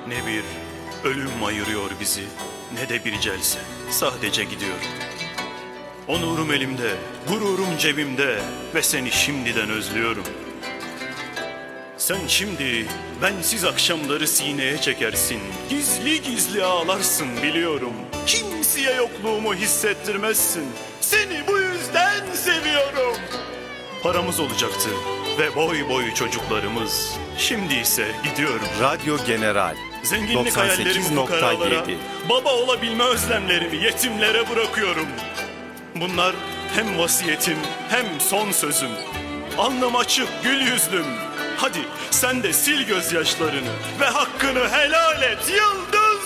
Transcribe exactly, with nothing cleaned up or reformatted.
Ne bir ölüm ayırıyor bizi, ne de bir celse, sadece gidiyorum. Onurum elimde, gururum cebimde ve seni şimdiden özlüyorum. Sen şimdi bensiz akşamları sineye çekersin, gizli gizli ağlarsın biliyorum. Kimseye yokluğumu hissettirmezsin, seni bu yüzden seviyorum. Paramız olacaktı ve boy boy çocuklarımız, şimdi ise gidiyorum. Radyo General Zenginlik hayallerimi fukaralara, baba olabilme özlemlerimi yetimlere bırakıyorum. Bunlar hem vasiyetim hem son sözüm. Alnım açık, gül yüzlüm. Hadi sen de sil gözyaşlarını ve hakkını helal et yıldız.